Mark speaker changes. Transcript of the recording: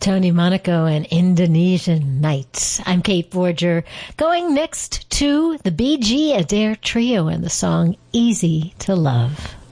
Speaker 1: Tony Monaco and Indonesian Nights. I'm Kate Forger, going next to the BG Adair Trio and the song Easy to Love.